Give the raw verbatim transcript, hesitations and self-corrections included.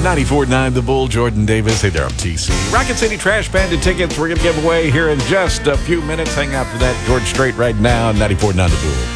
ninety-four point nine The Bull, Jordan Davis. Hey there, I'm T C. Rocket City Trash Bandit tickets we're going to give away here in just a few minutes. Hang out for that. George Strait right now, ninety-four point nine The Bull.